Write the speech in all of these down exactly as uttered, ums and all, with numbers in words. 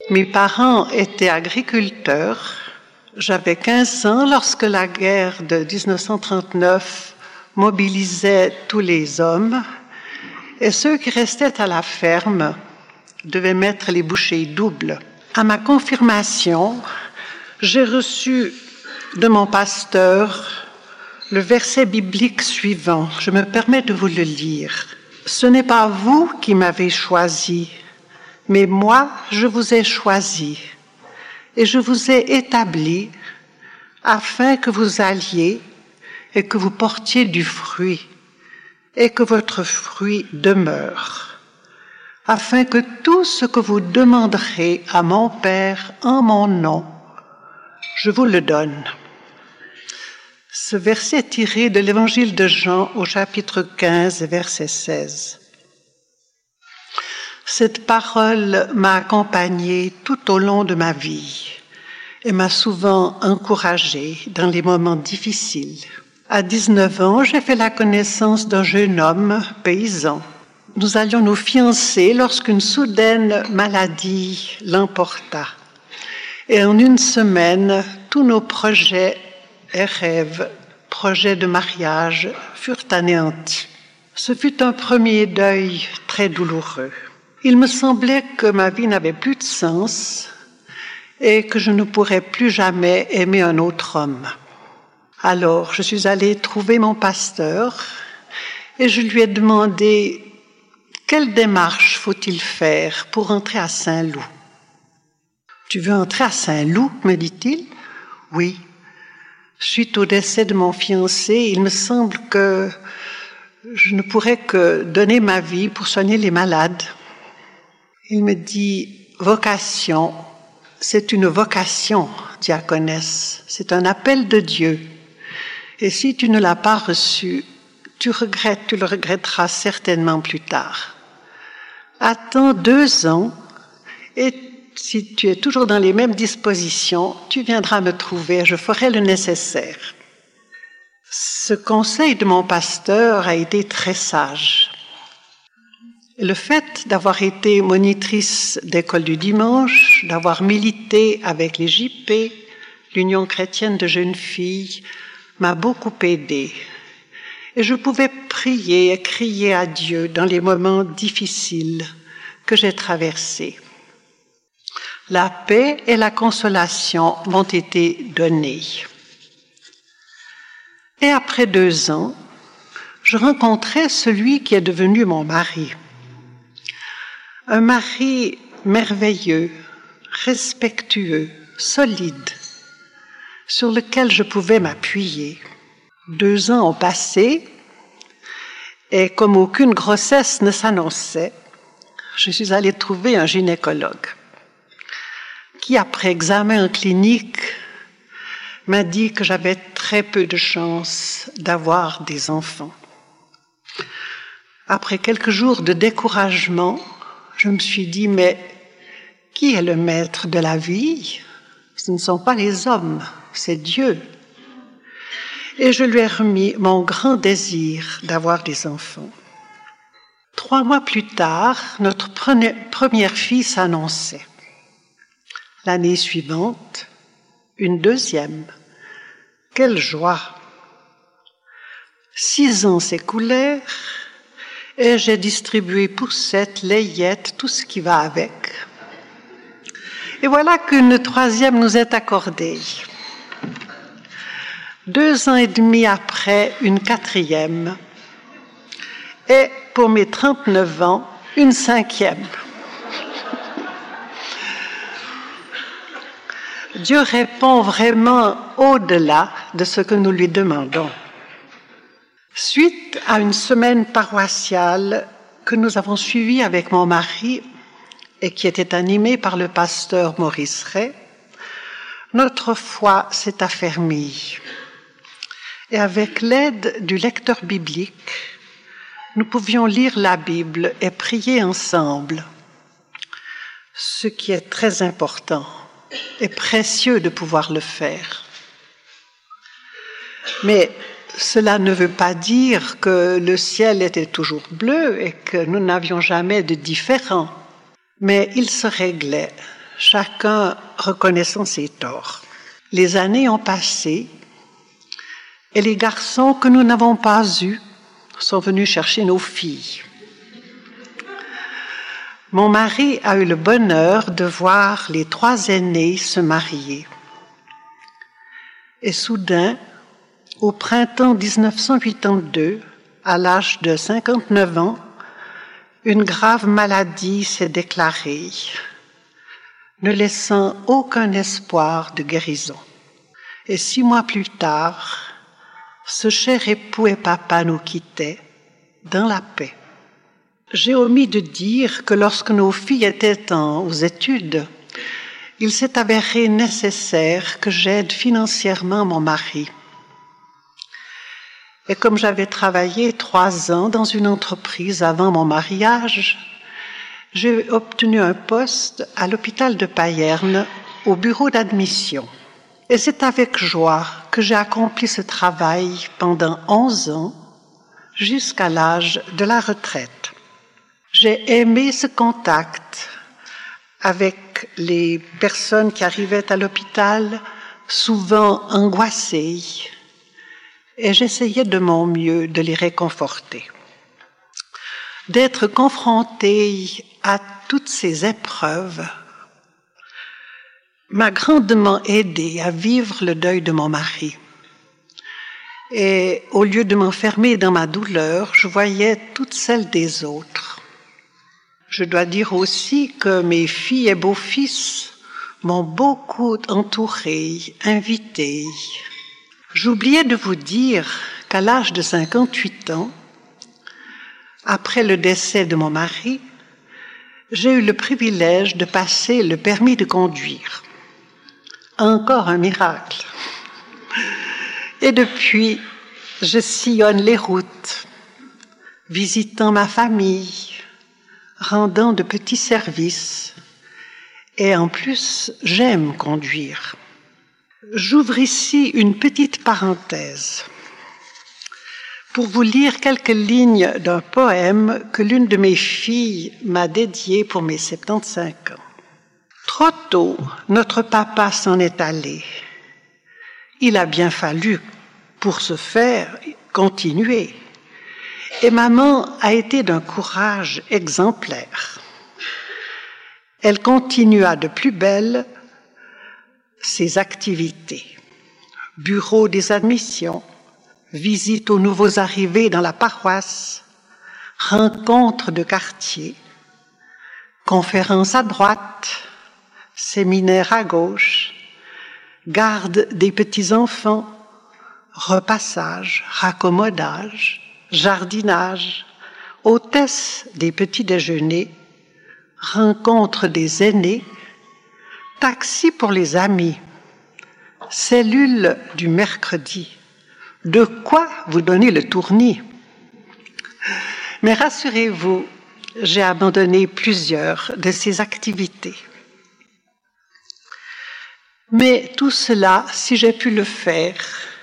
Mes parents étaient agriculteurs. J'avais quinze ans lorsque la guerre de dix-neuf cent trente-neuf mobilisait tous les hommes et ceux qui restaient à la ferme devaient mettre les bouchées doubles. À ma confirmation, j'ai reçu de mon pasteur le verset biblique suivant. Je me permets de vous le lire. « Ce n'est pas vous qui m'avez choisi, mais moi, je vous ai choisi et je vous ai établi afin que vous alliez et que vous portiez du fruit et que votre fruit demeure, afin que tout ce que vous demanderez à mon Père en mon nom, je vous le donne. » Ce verset est tiré de l'Évangile de Jean au chapitre quinze, verset seize. Cette parole m'a accompagnée tout au long de ma vie et m'a souvent encouragée dans les moments difficiles. À dix-neuf ans, j'ai fait la connaissance d'un jeune homme paysan. Nous allions nous fiancer lorsqu'une soudaine maladie l'emporta. Et en une semaine, tous nos projets et rêves, projets de mariage, furent anéantis. Ce fut un premier deuil très douloureux. Il me semblait que ma vie n'avait plus de sens et que je ne pourrais plus jamais aimer un autre homme. Alors, je suis allée trouver mon pasteur et je lui ai demandé quelle démarche faut-il faire pour entrer à Saint-Loup. « Tu veux entrer à Saint-Loup » me dit-il. « Oui. Suite au décès de mon fiancé, il me semble que je ne pourrais que donner ma vie pour soigner les malades. » Il me dit « Vocation, c'est une vocation, diaconesse, c'est un appel de Dieu. Et si tu ne l'as pas reçu, tu regrettes, tu le regretteras certainement plus tard. Attends deux ans et si tu es toujours dans les mêmes dispositions, tu viendras me trouver, je ferai le nécessaire. » Ce conseil de mon pasteur a été très sage. Le fait d'avoir été monitrice d'école du dimanche, d'avoir milité avec les J P, l'Union chrétienne de jeunes filles, m'a beaucoup aidée. Et je pouvais prier et crier à Dieu dans les moments difficiles que j'ai traversés. La paix et la consolation m'ont été données. Et après deux ans, je rencontrai celui qui est devenu mon mari. Un mari merveilleux, respectueux, solide, sur lequel je pouvais m'appuyer. Deux ans ont passé et comme aucune grossesse ne s'annonçait, je suis allée trouver un gynécologue qui, après examen en clinique, m'a dit que j'avais très peu de chances d'avoir des enfants. Après quelques jours de découragement, je me suis dit, mais qui est le maître de la vie? Ce ne sont pas les hommes, c'est Dieu. Et je lui ai remis mon grand désir d'avoir des enfants. Trois mois plus tard, notre première fille s'annonçait. L'année suivante, une deuxième. Quelle joie! Six ans s'écoulèrent et j'ai distribué poussettes, layettes, tout ce qui va avec. Et voilà qu'une troisième nous est accordée. Deux ans et demi après, une quatrième. Et pour mes trente-neuf ans, une cinquième. Dieu répond vraiment au-delà de ce que nous lui demandons. Suite à une semaine paroissiale que nous avons suivie avec mon mari et qui était animée par le pasteur Maurice Ray, notre foi s'est affermie. Et avec l'aide du lecteur biblique, nous pouvions lire la Bible et prier ensemble, ce qui est très important et précieux de pouvoir le faire. Mais cela ne veut pas dire que le ciel était toujours bleu et que nous n'avions jamais de différends, mais il se réglait chacun reconnaissant ses torts. Les années ont passé et les garçons que nous n'avons pas eus sont venus chercher nos filles. Mon mari a eu le bonheur de voir les trois aînés se marier. Et soudain, au printemps dix-neuf cent quatre-vingt-deux, à l'âge de cinquante-neuf ans, une grave maladie s'est déclarée, ne laissant aucun espoir de guérison. Et six mois plus tard, ce cher époux et papa nous quittait dans la paix. J'ai omis de dire que lorsque nos filles étaient en, aux études, il s'est avéré nécessaire que j'aide financièrement mon mari. Et comme j'avais travaillé trois ans dans une entreprise avant mon mariage, j'ai obtenu un poste à l'hôpital de Payerne au bureau d'admission. Et c'est avec joie que j'ai accompli ce travail pendant onze ans, jusqu'à l'âge de la retraite. J'ai aimé ce contact avec les personnes qui arrivaient à l'hôpital, souvent angoissées, et j'essayais de mon mieux de les réconforter. D'être confrontée à toutes ces épreuves m'a grandement aidée à vivre le deuil de mon mari. Et au lieu de m'enfermer dans ma douleur, je voyais toutes celles des autres. Je dois dire aussi que mes filles et beaux-fils m'ont beaucoup entourée, invitée. J'oubliais de vous dire qu'à l'âge de cinquante-huit ans, après le décès de mon mari, j'ai eu le privilège de passer le permis de conduire. Encore un miracle. Et depuis, je sillonne les routes, visitant ma famille, rendant de petits services, et en plus, j'aime conduire. J'ouvre ici une petite parenthèse pour vous lire quelques lignes d'un poème que l'une de mes filles m'a dédié pour mes soixante-quinze ans. Trop tôt, notre papa s'en est allé. Il a bien fallu, pour ce faire, continuer. Et maman a été d'un courage exemplaire. Elle continua de plus belle ses activités. Bureau des admissions, visite aux nouveaux arrivés dans la paroisse, rencontres de quartier, conférences à droite, séminaires à gauche, garde des petits-enfants, repassage, raccommodage, jardinage, hôtesse des petits déjeuners, rencontre des aînés, taxi pour les amis, cellule du mercredi. De quoi vous donner le tournis? Mais rassurez-vous, j'ai abandonné plusieurs de ces activités. Mais tout cela, si j'ai pu le faire,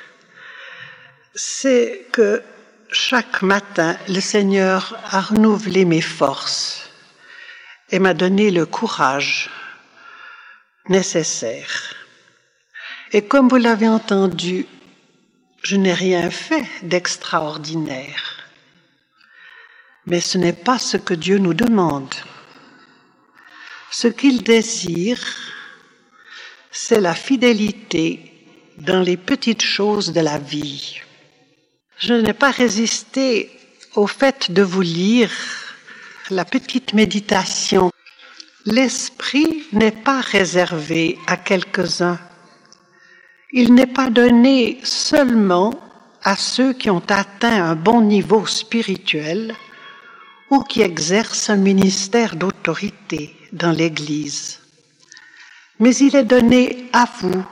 c'est que chaque matin, le Seigneur a renouvelé mes forces et m'a donné le courage nécessaire. Et comme vous l'avez entendu, je n'ai rien fait d'extraordinaire. Mais ce n'est pas ce que Dieu nous demande. Ce qu'il désire, c'est la fidélité dans les petites choses de la vie. Je n'ai pas résisté au fait de vous lire la petite méditation. L'esprit n'est pas réservé à quelques-uns. Il n'est pas donné seulement à ceux qui ont atteint un bon niveau spirituel ou qui exercent un ministère d'autorité dans l'Église. Mais il est donné à vous,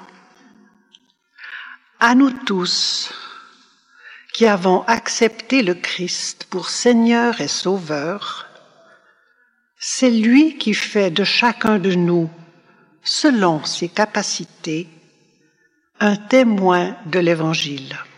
à nous tous, qui avons accepté le Christ pour Seigneur et Sauveur. C'est lui qui fait de chacun de nous, selon ses capacités, un témoin de l'Évangile.